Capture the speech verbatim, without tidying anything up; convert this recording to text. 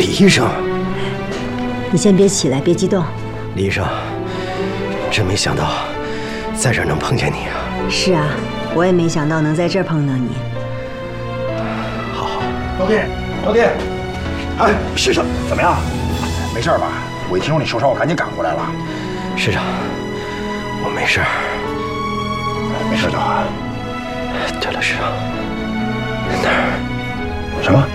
李医生， 你先别起来，别激动。 李医生，真没想到在这儿能碰见你啊！ 是啊，我也没想到能在这儿碰到你。 好好， 老弟，老弟，哎， 师长， 怎么样？没事吧？我一听说你受伤，我赶紧赶过来了。 师长，我没事儿。 没事就好。 对了，师长，那儿什么？